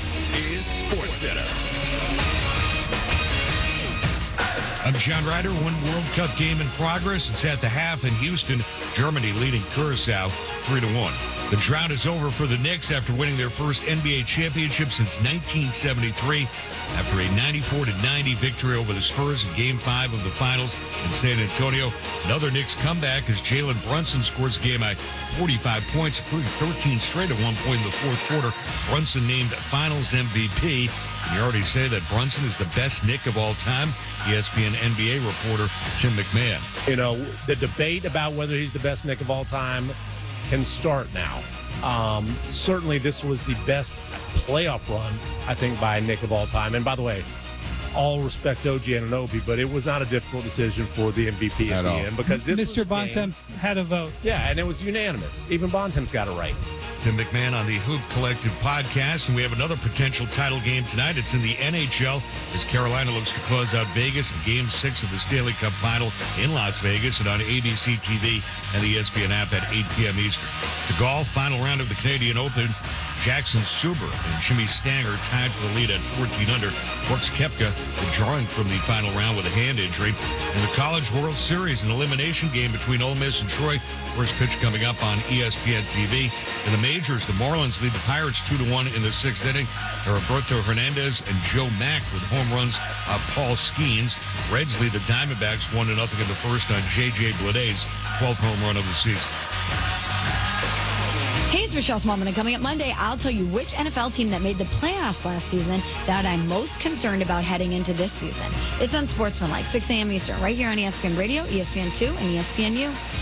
This is SportsCenter. I'm John Ryder. One World Cup game in progress. It's at the half in Houston. Germany leading Curacao 3-1. The drought is over for the Knicks after winning their first NBA championship since 1973 after a 94-90 victory over the Spurs in Game 5 of the Finals in San Antonio. Another Knicks comeback as Jalen Brunson scores game-high 45 points, including 13 straight at one point in the fourth quarter. Brunson named Finals MVP. And you already say that Brunson is the best Knick of all time. ESPN NBA reporter Tim McMahon. You know, the debate about whether he's the best Knick of all time can start now. Certainly this was the best playoff run, I think, by a Knick of all time. And by the way, all respect to OG Anunoby, but it was not a difficult decision for the MVP at the end because this Mr. Bontemps had a vote. Yeah, and it was unanimous. Even Bontemps got it right. Tim McMahon on the Hoop Collective podcast, and we have another potential title game tonight. It's in the NHL as Carolina looks to close out Vegas in Game 6 of the Stanley Cup Final in Las Vegas and on ABC TV and the ESPN app at 8 p.m. Eastern. To golf, final round of the Canadian Open. Jackson Suber and Jimmy Stanger tied for the lead at 14 under. Brooks Koepka withdrawing from the final round with a hand injury. In the College World Series, an elimination game between Ole Miss and Troy. First pitch coming up on ESPN TV. In the majors, the Marlins lead the Pirates 2-1 in the sixth inning. Roberto Hernandez and Joe Mack with home runs of Paul Skeens. Reds lead the Diamondbacks 1-0 in the first on J.J. Bleday's 12th home run of the season. Hey, it's Michelle Smallman, and coming up Monday, I'll tell you which NFL team that made the playoffs last season that I'm most concerned about heading into this season. It's on Sportsmanlike, 6 a.m. Eastern, right here on ESPN Radio, ESPN2, and ESPNU.